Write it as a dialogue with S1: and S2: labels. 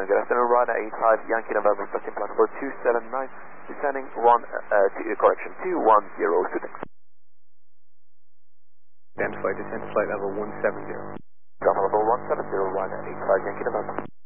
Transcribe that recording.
S1: Good afternoon, Ryder 85 Yankee November, touching plan for 279, descending 21026.
S2: Stand flight, descend to flight level 170.
S1: Drop level 170, Ryder 85 Yankee November.